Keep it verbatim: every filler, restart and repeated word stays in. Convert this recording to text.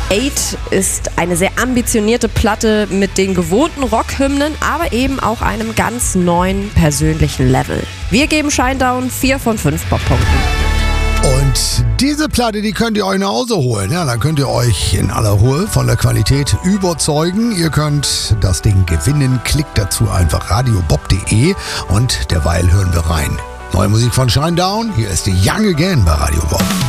Eight ist eine sehr ambitionierte Platte mit den gewohnten Rockhymnen, aber eben auch einem ganz neuen persönlichen Level. Wir geben Shinedown vier von fünf Poppunkten. Und diese Platte, die könnt ihr euch nach Hause holen. Ja, dann könnt ihr euch in aller Ruhe von der Qualität überzeugen. Ihr könnt das Ding gewinnen. Klickt dazu einfach radiobob punkt de und derweil hören wir rein. Neue Musik von Shinedown. Hier ist die Young Again bei Radio Bob.